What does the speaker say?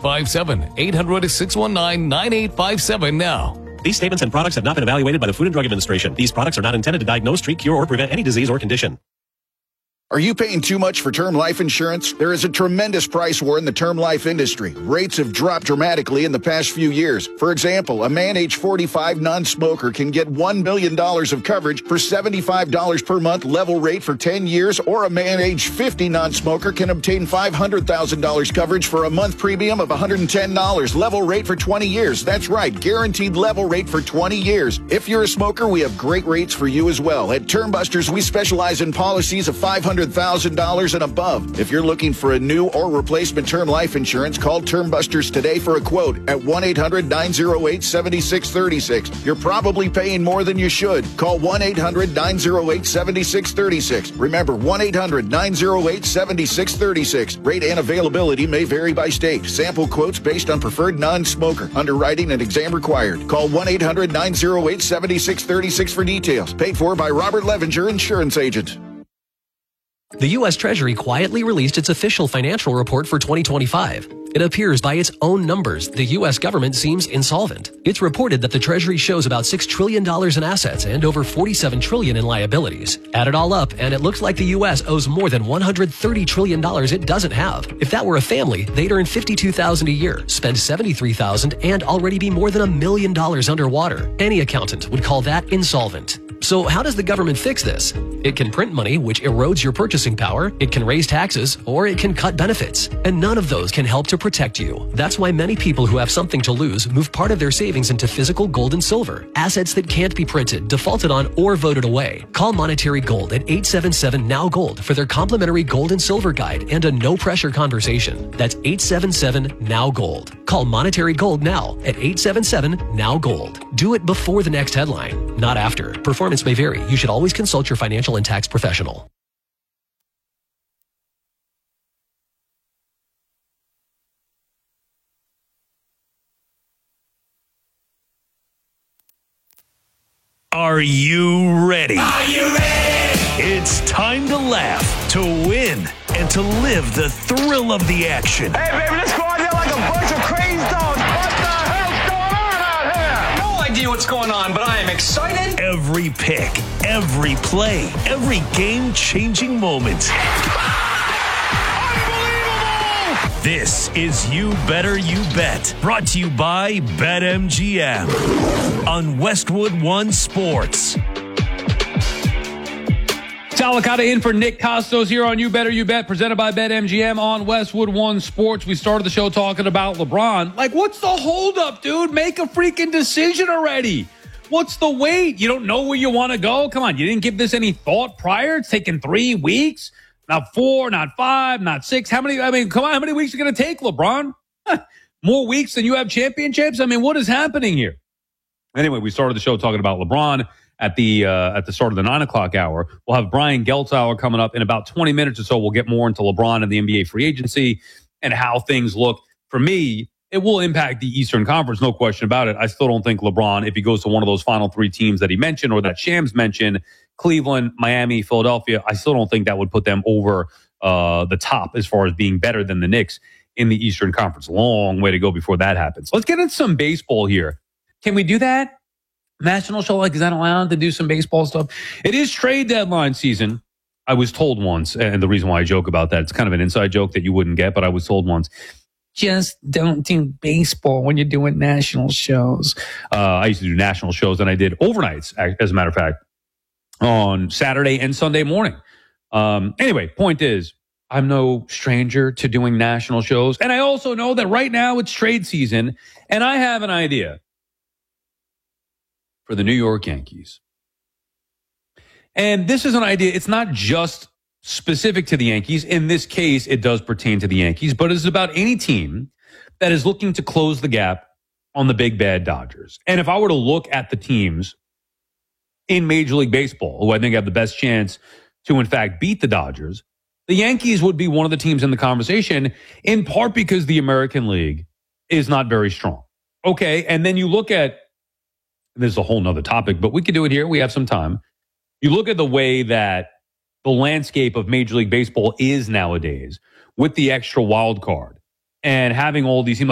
9857. 800-619-9857 now. These statements and products have not been evaluated by the Food and Drug Administration. These products are not intended to diagnose, treat, cure, or prevent any disease or condition. Are you paying too much for term life insurance? There is a tremendous price war in the term life industry. Rates have dropped dramatically in the past few years. For example, a man age 45 non-smoker can get $1 million of coverage for $75 per month level rate for 10 years, or a man age 50 non-smoker can obtain $500,000 coverage for a month premium of $110 level rate for 20 years. That's right, guaranteed level rate for 20 years. If you're a smoker, we have great rates for you as well. At Term Busters, we specialize in policies of $500,000 and above. If you're looking for a new or replacement term life insurance, call Term Busters today for a quote at 1-800-908-7636. You're probably paying more than you should. Call 1-800-908-7636. Remember, 1-800-908-7636. Rate and availability may vary by state. Sample quotes based on preferred non-smoker. Underwriting and exam required. Call 1-800-908-7636 for details. Paid for by Robert Levenger, Insurance Agent. The U.S. Treasury quietly released its official financial report for 2025. It appears by its own numbers, the U.S. government seems insolvent. It's reported that the Treasury shows about $6 trillion in assets and over $47 trillion in liabilities. Add it all up, and it looks like the U.S. owes more than $130 trillion it doesn't have. If that were a family, they'd earn $52,000 a year, spend $73,000, and already be more than $1 million underwater. Any accountant would call that insolvent. So how does the government fix this? It can print money, which erodes your purchasing power, it can raise taxes, or it can cut benefits. And none of those can help to protect you. That's why many people who have something to lose move part of their savings into physical gold and silver, assets that can't be printed, defaulted on, or voted away. Call Monetary Gold at 877-NOW-GOLD for their complimentary gold and silver guide and a no-pressure conversation. That's 877-NOW-GOLD. Call Monetary Gold now at 877-NOW-GOLD. Do it before the next headline, not after. Performance may vary. You should always consult your financial and tax professional. Are you ready? Are you ready? It's time to laugh, to win, and to live the thrill of the action. Hey, baby, let's go out there like a bunch of crazy dogs. What the hell's going on out here? No idea what's going on, but I am excited. Every pick, every play, every game-changing moment. This is You Better You Bet, brought to you by BetMGM on Westwood One Sports. Talicata in for Nick Costos here on You Better You Bet, presented by BetMGM on Westwood One Sports. We started the show talking about LeBron. Like, what's the holdup, dude? Make a freaking decision already. What's the wait? You don't know where you want to go? Come on, you didn't give this any thought prior? It's taken 3 weeks. Not 4, not 5, not 6. Come on, how many weeks are going to take, LeBron? More weeks than you have championships? I mean, what is happening here? Anyway, we started the show talking about LeBron at the start of the 9 o'clock hour. We'll have Brian Geltzauer coming up in about 20 minutes or so. We'll get more into LeBron and the NBA free agency and how things look. For me, it will impact the Eastern Conference, no question about it. I still don't think LeBron, if he goes to one of those final 3 teams that he mentioned or that Shams mentioned, Cleveland, Miami, Philadelphia, I still don't think that would put them over the top as far as being better than the Knicks in the Eastern Conference. Long way to go before that happens. Let's get into some baseball here. Can we do that? National show, like, is that allowed to do some baseball stuff? It is trade deadline season. I was told once, and the reason why I joke about that, it's kind of an inside joke that you wouldn't get, but I was told once, just don't do baseball when you're doing national shows. I used to do national shows, and I did overnights, as a matter of fact, on Saturday and Sunday morning. Anyway, point is, I'm no stranger to doing national shows. And I also know that right now it's trade season, and I have an idea for the New York Yankees. And this is an idea. It's not just specific to the Yankees. In this case, it does pertain to the Yankees, but it's about any team that is looking to close the gap on the big bad Dodgers. And if I were to look at the teams in Major League Baseball, who I think have the best chance to, in fact, beat the Dodgers, the Yankees would be one of the teams in the conversation, in part because the American League is not very strong. Okay, and then you look at, this is a whole nother topic, but we could do it here. We have some time. You look at the way that the landscape of Major League Baseball is nowadays with the extra wild card and having all these teams.